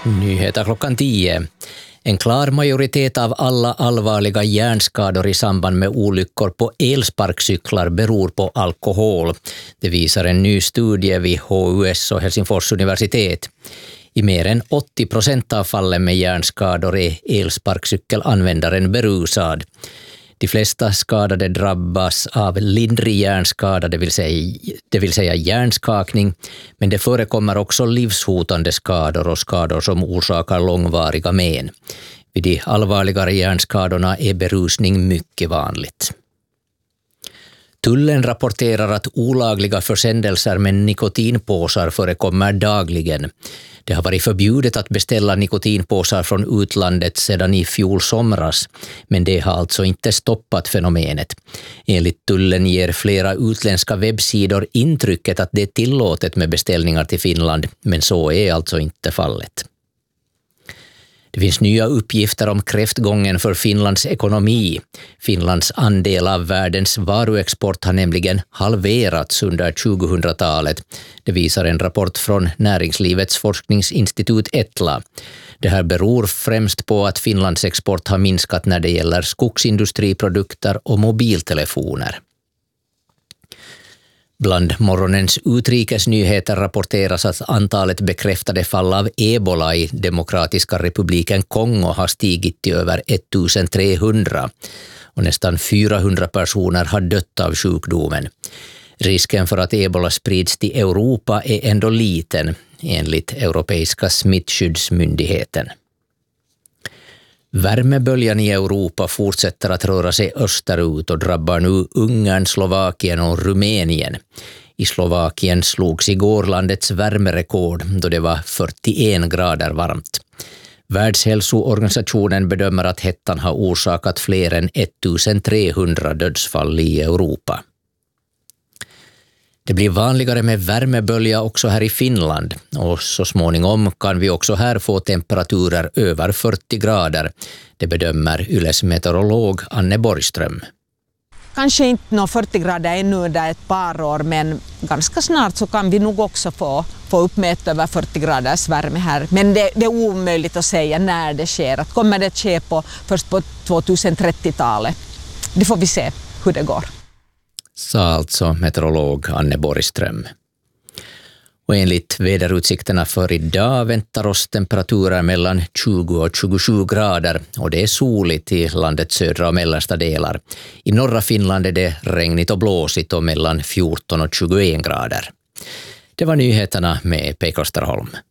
Nyheter klockan 10. En klar majoritet av alla allvarliga hjärnskador i samband med olyckor på elsparkcyklar beror på alkohol. Det visar en ny studie vid HUS och Helsingfors universitet. I mer än 80% av fallen med hjärnskador är elsparkcykelanvändaren berusad. De flesta skadade drabbas av lindrig hjärnskada, det vill säga hjärnskakning, men det förekommer också livshotande skador och skador som orsakar långvariga men. Vid de allvarligare hjärnskadorna är berusning mycket vanligt. Tullen rapporterar att olagliga försändelser med nikotinpåsar förekommer dagligen. Det har varit förbjudet att beställa nikotinpåsar från utlandet sedan i fjol somras, men det har alltså inte stoppat fenomenet. Enligt tullen ger flera utländska webbsidor intrycket att det är tillåtet med beställningar till Finland, men så är alltså inte fallet. Det finns nya uppgifter om kräftgången för Finlands ekonomi. Finlands andel av världens varuexport har nämligen halverats under 2000-talet. Det visar en rapport från Näringslivets forskningsinstitut Etla. Det här beror främst på att Finlands export har minskat när det gäller skogsindustriprodukter och mobiltelefoner. Bland morgonens utrikesnyheter rapporteras att antalet bekräftade fall av ebola i Demokratiska republiken Kongo har stigit till över 1300 och nästan 400 personer har dött av sjukdomen. Risken för att ebola sprids till Europa är ändå liten, enligt Europeiska smittskyddsmyndigheten. Värmeböljan i Europa fortsätter att röra sig österut och drabbar nu Ungern, Slovakien och Rumänien. I Slovakien slogs igår landets värmerekord då det var 41 grader varmt. Världshälsoorganisationen bedömer att hettan har orsakat fler än 1300 dödsfall i Europa. Det blir vanligare med värmebölja också här i Finland och så småningom kan vi också här få temperaturer över 40 grader. Det bedömer Yles meteorolog Anne Borgström. Kanske inte 40 grader ännu under ett par år, men ganska snart så kan vi nog också få uppmäta över 40 graders värme här. Men det är omöjligt att säga när det sker. Att kommer det ske först på 2030-talet? Det får vi se hur det går. Sa alltså meteorolog Anne Borgström. Och enligt väderutsikterna för idag väntar oss temperaturer mellan 20 och 27 grader och det är soligt i landets södra och mellersta delar. I norra Finland är det regnigt och blåsigt och mellan 14 och 21 grader. Det var nyheterna med Pekka Österholm.